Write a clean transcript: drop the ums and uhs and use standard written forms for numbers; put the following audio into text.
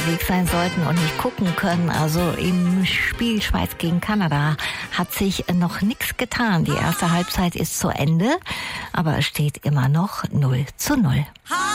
Weg sein sollten und nicht gucken können. Also im Spiel Schweiz gegen Kanada hat sich noch nichts getan. Die erste Halbzeit ist zu Ende, aber es steht immer noch 0:0.